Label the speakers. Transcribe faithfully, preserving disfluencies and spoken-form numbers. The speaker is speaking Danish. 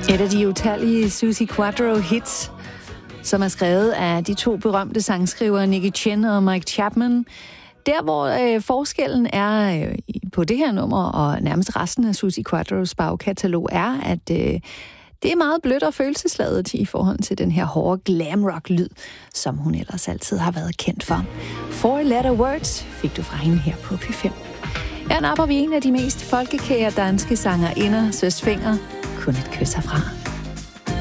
Speaker 1: Et af de utallige Suzi Quatro hits, som er skrevet af de to berømte sangskrivere Nicky Chinn og Mike Chapman. Der, hvor øh, forskellen er øh, på det her nummer og nærmest resten af Suzi Quatros bagkatalog, er, at øh, det er meget blødt og følelsesladet i forhold til den her hårde glam rock lyd, som hun ellers altid har været kendt for. Four Letter Words fik du fra hende her på P fem. Her napper vi en af de mest folkekære danske sangerinder, Søs Fenger. Kun et kys herfra.